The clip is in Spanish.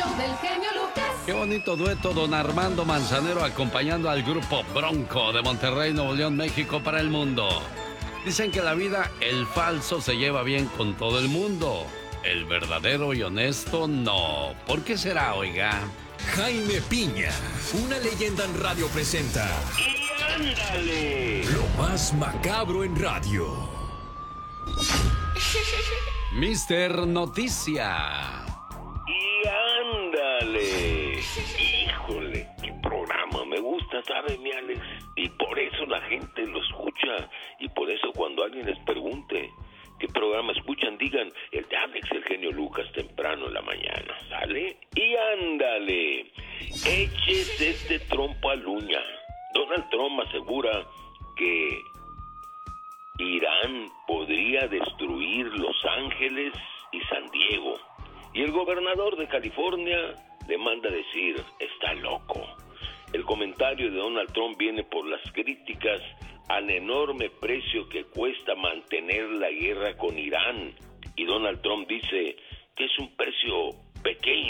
show del genio Lucas. Qué bonito dueto, don Armando Manzanero acompañando al grupo Bronco de Monterrey, Nuevo León, México para el mundo. Dicen que en la vida el falso se lleva bien con todo el mundo, el verdadero y honesto no. ¿Por qué será, oiga? Jaime Piña, una leyenda en radio presenta. ¡Y ándale! Lo más macabro en radio. Mister Noticia. ¡Y ándale! Híjole, qué programa, me gusta, ¿sabe, mi Alex? Y por eso la gente lo escucha, y por eso cuando alguien les pregunte qué programa escuchan, digan el de Alex, el genio Lucas, temprano en la mañana, ¿sale? ¡Y ándale! Eches este trompo al uña. Donald Trump asegura que Irán podría destruir Los Ángeles y San Diego. Y el gobernador de California le manda decir, está loco. El comentario de Donald Trump viene por las críticas al enorme precio que cuesta mantener la guerra con Irán. Y Donald Trump dice que es un precio pequeño